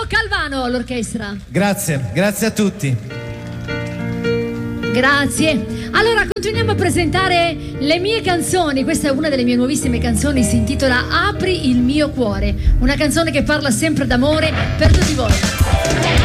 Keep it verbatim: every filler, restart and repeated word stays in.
Calvano all'orchestra. Grazie, grazie a tutti. Grazie. Allora continuiamo a presentare le mie canzoni. Questa è una delle mie nuovissime canzoni, si intitola Apri il mio cuore, una canzone che parla sempre d'amore per tutti voi.